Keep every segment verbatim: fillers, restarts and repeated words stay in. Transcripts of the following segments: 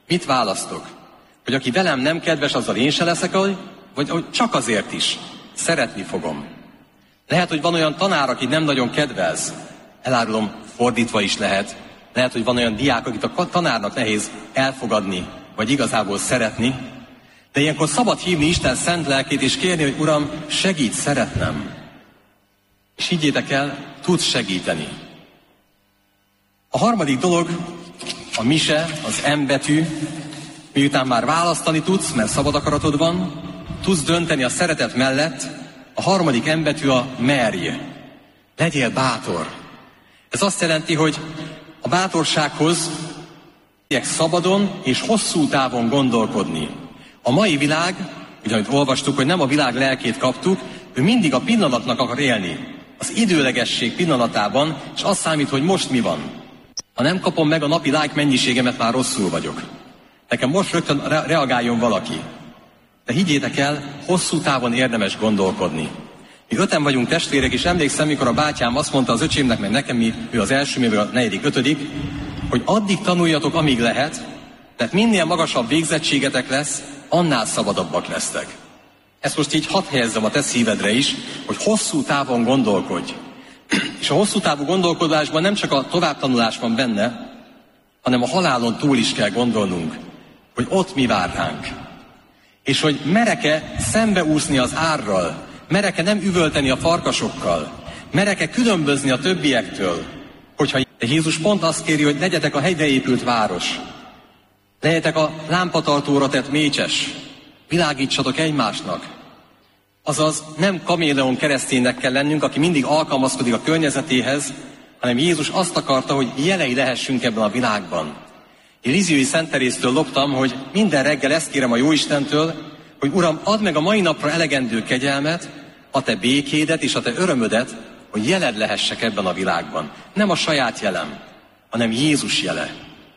Mit választok? Hogy aki velem nem kedves, azzal én se leszek, vagy hogy csak azért is szeretni fogom. Lehet, hogy van olyan tanár, aki nem nagyon kedvelsz. Elárulom, fordítva is lehet. Lehet, hogy van olyan diák, akit a tanárnak nehéz elfogadni, vagy igazából szeretni. De ilyenkor szabad hívni Isten szent lelkét, és kérni, hogy Uram, segíts szeretnem. És higgyétek el, tudsz segíteni. A harmadik dolog, a mise, az M betű, miután már választani tudsz, mert szabad akaratod van, tudsz dönteni a szeretet mellett, a harmadik M betű a merj. Legyél bátor. Ez azt jelenti, hogy a bátorsághoz szabadon és hosszú távon gondolkodni. A mai világ, ugye, amit olvastuk, hogy nem a világ lelkét kaptuk, ő mindig a pillanatnak akar élni. Az időlegesség pillanatában, és az számít, hogy most mi van. Ha nem kapom meg a napi like mennyiségemet, már rosszul vagyok. Nekem most rögtön re- reagáljon valaki. De higgyétek el, hosszú távon érdemes gondolkodni. Mi öten vagyunk testvérek, és emlékszem, mikor a bátyám azt mondta az öcsémnek, meg nekem, mi, ő az első, mi a negyedik, ötödik, hogy addig tanuljatok, amíg lehet, tehát minél magasabb végzettségetek lesz, annál szabadabbak lesztek. Ezt most így hadd helyezzem a te szívedre is, hogy hosszú távon gondolkodj. És a hosszú távú gondolkodásban nem csak a továbbtanulás van benne, hanem a halálon túl is kell gondolnunk, hogy ott mi vár ránk. És hogy merek-e szembeúszni az árral, merek-e nem üvölteni a farkasokkal, merek-e különbözni a többiektől, hogyha de Jézus pont azt kéri, hogy legyetek a hegyre épült város, legyetek a lámpatartóra tett mécses, világítsatok egymásnak. Azaz nem kaméleon kereszténynek kell lennünk, aki mindig alkalmazkodik a környezetéhez, hanem Jézus azt akarta, hogy jelei lehessünk ebben a világban. Én Liziói Szent Teréztől loptam, hogy minden reggel ezt kérem a Jóistentől, hogy Uram, add meg a mai napra elegendő kegyelmet, a te békédet és a te örömödet, hogy jeled lehessek ebben a világban. Nem a saját jelem, hanem Jézus jele.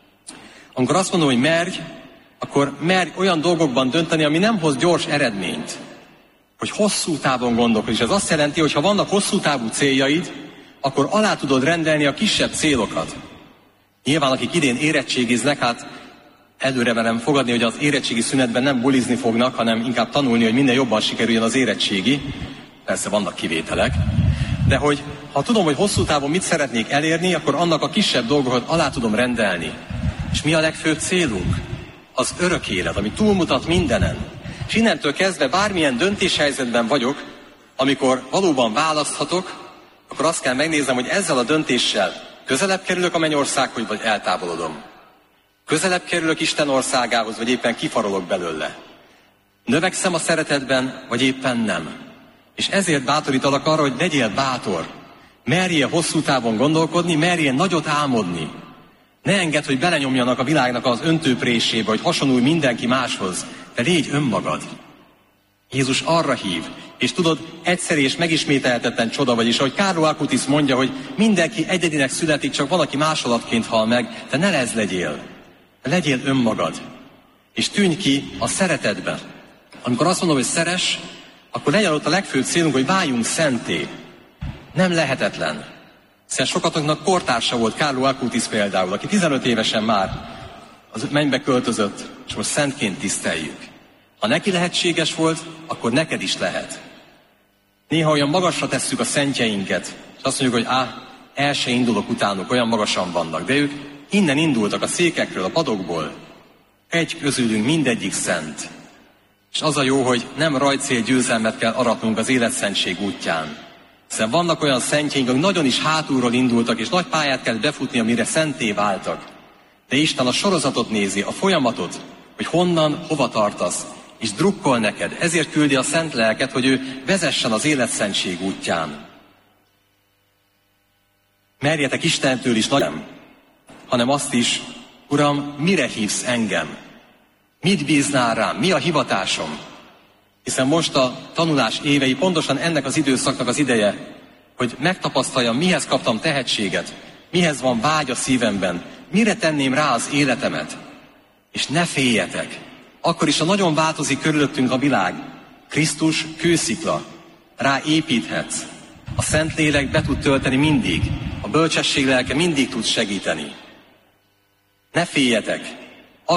Amikor azt mondom, hogy merj, akkor merj olyan dolgokban dönteni, ami nem hoz gyors eredményt. Hogy hosszú távon gondolkodj. És ez azt jelenti, hogy ha vannak hosszú távú céljaid, akkor alá tudod rendelni a kisebb célokat. Nyilván, akik idén érettségiznek, hát előre merem fogadni, hogy az érettségi szünetben nem bulizni fognak, hanem inkább tanulni, hogy minél jobban sikerüljön az érettségi. Persze vannak kivételek. De hogy ha tudom, hogy hosszú távon mit szeretnék elérni, akkor annak a kisebb dolgokat alá tudom rendelni. És mi a legfőbb célunk? Az örök élet, ami túlmutat mindenen. És innentől kezdve bármilyen döntéshelyzetben vagyok, amikor valóban választhatok, akkor azt kell megnéznem, hogy ezzel a döntéssel közelebb kerülök a mennyországhoz, vagy eltávolodom. Közelebb kerülök Isten országához, vagy éppen kifarolok belőle. Növekszem a szeretetben, vagy éppen nem. És ezért bátorítalak arra, hogy legyél bátor. Merjél hosszú távon gondolkodni, merjél nagyot álmodni. Ne engedd, hogy belenyomjanak a világnak az öntőprésébe, hogy hasonlulj mindenki máshoz. De légy önmagad. Jézus arra hív, és tudod, egyszerű és megismételhetetlen csoda vagy, és ahogy Carlo Acutis mondja, hogy mindenki egyedinek születik, csak valaki másolatként hal meg, de ne ez legyél. Legyél önmagad. És tűnj ki a szeretetben. Amikor azt mondom, hogy szeress, akkor legyen ott a legfőbb célunk, hogy váljunk szenté. Nem lehetetlen. Hiszen sokatoknak kortársa volt Carlo Acutis például, aki tizenöt évesen már az mennybe költözött, és most szentként tiszteljük. Ha neki lehetséges volt, akkor neked is lehet. Néha olyan magasra tesszük a szentjeinket, és azt mondjuk, hogy á, el se indulok utánuk, olyan magasan vannak. De ők innen indultak a székekről, a padokból. Egy közülünk mindegyik szent. És az a jó, hogy nem rajtcél győzelmet kell aratnunk az életszentség útján. Hiszen vannak olyan szentjeink, akik nagyon is hátulról indultak, és nagy pályát kell befutni, amire szenté váltak. De Isten a sorozatot nézi, a folyamatot, hogy honnan, hova tartasz, és drukkol neked. Ezért küldi a szent lelket, hogy ő vezessen az életszentség útján. Merjetek Istentől is nem, hanem azt is, Uram, mire hívsz engem? Mit bíznál rám? Mi a hivatásom? Hiszen most a tanulás évei pontosan ennek az időszaknak az ideje, hogy megtapasztaljam, mihez kaptam tehetséget, mihez van vágy a szívemben, mire tenném rá az életemet. És ne féljetek, akkor is, ha nagyon változik körülöttünk a világ, Krisztus kőszikla, rá építhetsz. A Szentlélek be tud tölteni mindig, a bölcsesség lelke mindig tud segíteni. Ne féljetek,